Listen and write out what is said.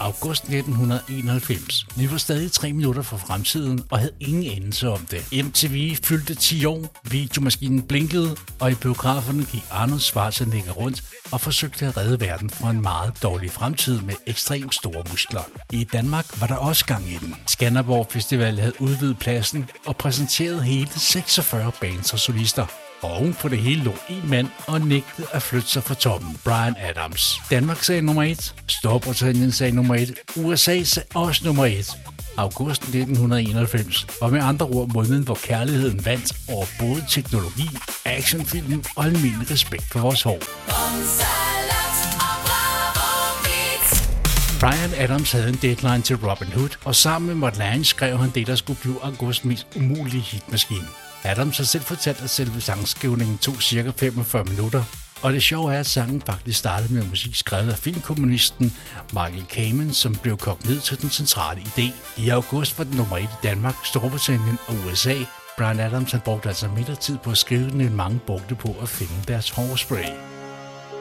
august 1991. Vi var stadig 3 minutter fra fremtiden og havde ingen anelse om det. MTV fyldte 10 år, videomaskinen blinkede, og i biograferne gik Arnold Schwarzenegger rundt og forsøgte at redde verden fra en meget dårlig fremtid med ekstremt store muskler. I Danmark var der også gang i den. Skanderborg Festival havde udvidet pladsen og præsenteret hele 46 bands og solister. Og oven på det hele lå en mand og nægtede at flytte sig fra toppen, Bryan Adams. Danmark sagde nummer 1, Storbritannien sagde nummer 1, USA sagde også nummer 1. August 1991 var med andre ord måneden, hvor kærligheden vandt over både teknologi, actionfilm og almindelig respekt for vores hår. Bryan Adams havde en deadline til Robin Hood, og sammen med Mutt Lange skrev han det, der skulle blive augusts mest umulige hitmaskine. Adams har selv fortalt, at selve sangskrivningen tog ca. 45 minutter, og det sjove er, at sangen faktisk startede med musik skrevet af filmkomponisten Michael Kamen, som blev kogt ned til den centrale idé. I august var den nummer 1 i Danmark, Storbritannien og USA. Bryan Adams brugte altså midt af tid på at skrive den, end mange brugte på at finde deres hårspray.